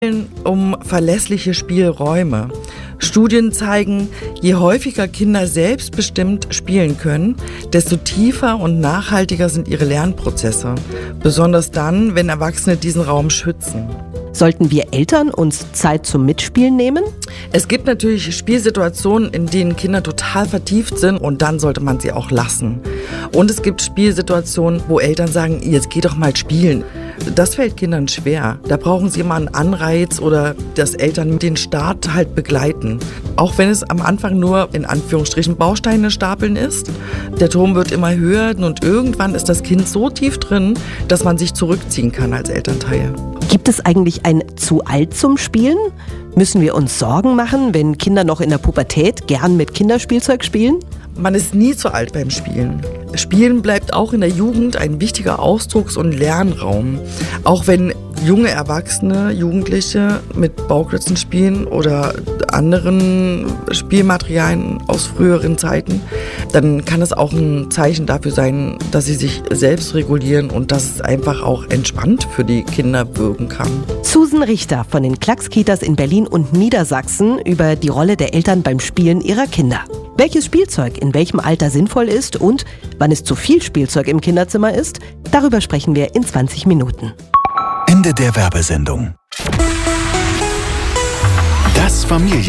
Um verlässliche Spielräume. Studien zeigen, je häufiger Kinder selbstbestimmt spielen können, desto tiefer und nachhaltiger sind ihre Lernprozesse. Besonders dann, wenn Erwachsene diesen Raum schützen. Sollten wir Eltern uns Zeit zum Mitspielen nehmen? Es gibt natürlich Spielsituationen, in denen Kinder total vertieft sind und dann sollte man sie auch lassen. Und es gibt Spielsituationen, wo Eltern sagen, jetzt geh doch mal spielen. Das fällt Kindern schwer. Da brauchen sie immer einen Anreiz oder dass Eltern den Start halt begleiten. Auch wenn es am Anfang nur in Anführungsstrichen Bausteine stapeln ist. Der Turm wird immer höher und irgendwann ist das Kind so tief drin, dass man sich zurückziehen kann als Elternteil. Gibt es eigentlich ein zu alt zum Spielen? Müssen wir uns Sorgen machen, wenn Kinder noch in der Pubertät gern mit Kinderspielzeug spielen? Man ist nie zu alt beim Spielen. Spielen bleibt auch in der Jugend ein wichtiger Ausdrucks- und Lernraum. Auch wenn junge Erwachsene, Jugendliche mit Bauklötzen spielen oder anderen Spielmaterialien aus früheren Zeiten, dann kann es auch ein Zeichen dafür sein, dass sie sich selbst regulieren und dass es einfach auch entspannt für die Kinder wirken kann. Susan Richter von den Klacks-Kitas in Berlin und Niedersachsen über die Rolle der Eltern beim Spielen ihrer Kinder. Welches Spielzeug in welchem Alter sinnvoll ist und wann es zu viel Spielzeug im Kinderzimmer ist, darüber sprechen wir in 20 Minuten. Ende der Werbesendung. Das Familien